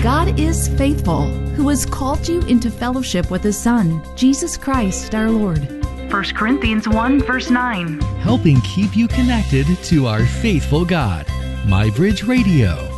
God is faithful, who has called you into fellowship with His Son, Jesus Christ our Lord. 1 Corinthians 1, verse 9. Helping keep you connected to our faithful God. MyBridge Radio.